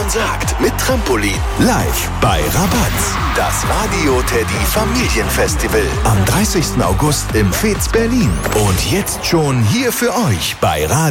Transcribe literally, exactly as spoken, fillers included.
man sagt mit Trampolin. Live bei Rabatz. Das Radio Teddy Familienfestival am dreißigsten August im Fez Berlin. Und jetzt schon hier für euch bei Radio